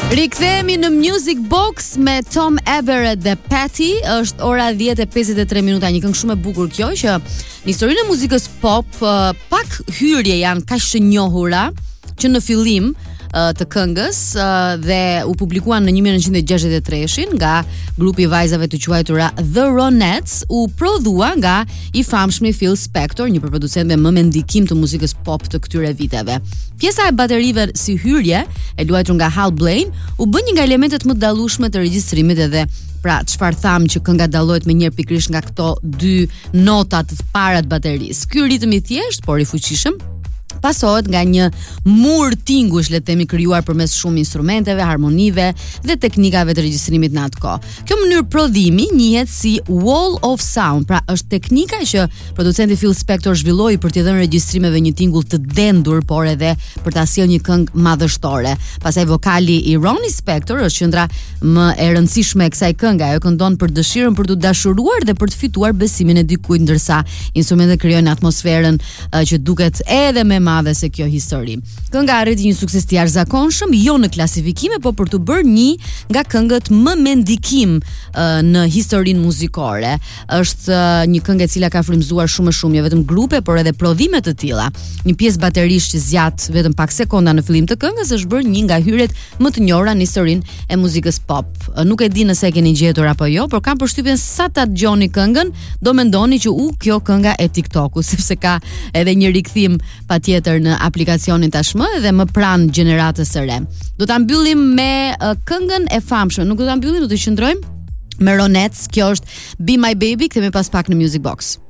Rikthehemi në Music Box me Tom Everett dhe Patty. Është ora 10:53 minuta. Një këngë shumë e bukur kjo që në historinë e muzikës pop pak hyrje janë kaq të njohura që në fillim të këngës dhe u publikuan në 1963 nga grupi i vajzave të quajtura The Ronettes, u prodhua nga i famshmi Phil Spector, një producent më me ndikim të muzikës pop të këtyre viteve. Pjesa e baterive si hyrje, e luajtur nga Hal Blaine, u bën një nga elementet më dallueshme të regjistrimit edhe pra çfarë tham që kënga dallohet më njëherë pikërisht nga këto dy nota të para të baterisë. Ky ritëm i thjesht por i fuqishëm pasohet nga një mur tingush, le të themi, krijuar përmes shumë instrumenteve, harmonive dhe teknikave të regjistrimit në atë kohë. Kjo mënyrë prodhimi njihet si wall of sound, pra është teknika që producenti Phil Spector zhvilloi për t'i dhënë regjistrimeve një tingull të dendur, por edhe për ta sjellë një këngë madhështore. Pastaj vokali i Ronnie Spector është qendra më e rëndësishme e kësaj kënge. Ajo këndon për dëshirën për të dashuruar dhe për të fituar besimin e dikujt, ndërsa instrumentet krijojnë atmosferën që duket edhe më madhe se kjo histori. Kënga arriti një sukses të jashtëzakonshëm, jo në klasifikime, por për të bërë një nga këngët më me ndikim në historinë muzikore. Është një këngë e cila ka frymëzuar shumë jo vetëm grupe, por edhe prodhime të tilla. Një pjesë baterisht që zgjat vetëm pak sekonda në fillim të këngës është bërë një nga hyrjet më të njohura në historinë e muzikës pop. Nuk e di nëse e keni gjetur apo jo, por kam përshtypjen sa ta dëgjoni këngën, do mendoni që kjo kënga e TikTokut, sepse ka edhe një rikthim patjetër në aplikacionin tashmë dhe më pranë gjeneratës së re. Do ta mbyllim me këngën e famshme. Nuk do ta mbyllim, do të qëndrojmë me Ronettes. Kjo është Be My Baby, kthehemi pas pak në Music Box.